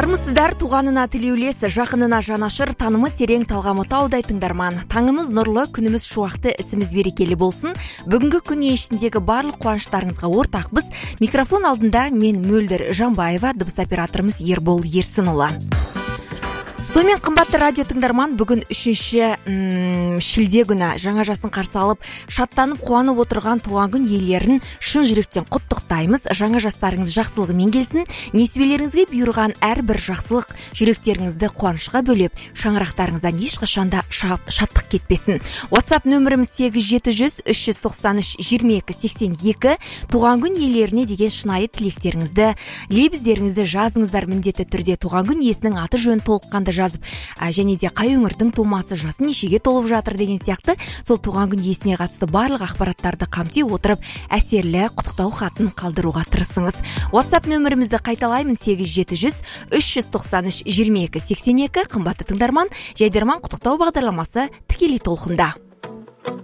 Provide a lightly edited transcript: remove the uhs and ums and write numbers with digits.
Армысыздар, туғанына тілеулес, жақынына жанашыр, танымы терең талғамы таудай тыңдарман. Таңымыз нұрлы, күніміз шуақты, ісіміз берекелі болсын. Бүгінгі күн еншісіндегі барлық қуаныштарыңызға ортақпыз. Микрофон алдында мен Мөлдір Жанбаева, дыбыс операторымыз Ербол Ерсінұлы. Сонымен қымбатты радио тыңдарман, бүгін 3-ші шілде күні жаңа жасын қарсы алып, шаттанып қуанып отырған туған күн иелерін шын жүректен құттықтаймыз. Жаңа жастарыңыз жақсылығымен келсін. Несібелеріңізге бұйырған әрбір жақсылық жүректеріңізді қуанышқа бөлеп, шаңырақтарыңыздан ешқашанда шаттық кетпесін. WhatsApp нөміріміз 8700-393-2282. Туған күн иелеріне деген шынайы тілектеріңізді, лебіздеріңізді жазыңыздар. Міндетті түрде туған күн иесінің аты жөнін толыққанды жазып, және де қай өңірдің тумасы, жасы нешеге толып жатыр деген сияқты сол туған күн иесіне қатысты барлық ақпараттарды қамти отырып әсерлі құттықтау хатын қалдыруға тырысыңыз. WhatsApp нөмірімізді қайталаймын: 8700-393-2282. Қымбатты тыңдарман, Жайдарман құттықтау бағдарламасы тікелей толқында.